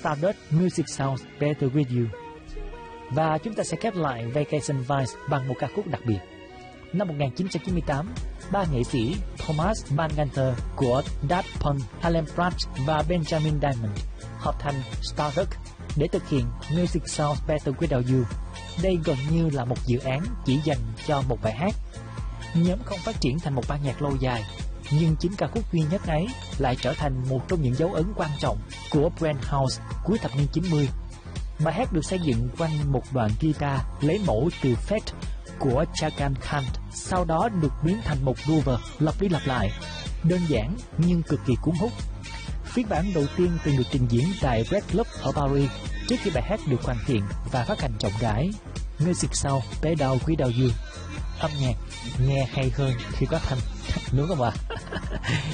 Stardust Music Sounds Better With You. Và chúng ta sẽ khép lại Vacation Vice bằng một ca khúc đặc biệt. Năm 1998, ba nghệ sĩ Thomas Bangalter của Daft Punk, Alan Pratt và Benjamin Diamond hợp thành Stardust để thực hiện Music Sounds Better Without You. Đây gần như là một dự án chỉ dành cho một bài hát. Nhóm không phát triển thành một ban nhạc lâu dài, nhưng chính ca khúc duy nhất ấy lại trở thành một trong những dấu ấn quan trọng của Brand House cuối thập niên 90. Bài hát được xây dựng quanh một đoạn guitar lấy mẫu từ Fate của Chaka Khan, sau đó được biến thành một groover lặp đi lặp lại, đơn giản nhưng cực kỳ cuốn hút. Phiên bản đầu tiên từng được trình diễn tại Red Club ở Paris trước khi bài hát được hoàn thiện và phát hành rộng rãi. Music Sounds Better Without You, âm nhạc nghe hay hơn khi có thanh, đúng không ạ?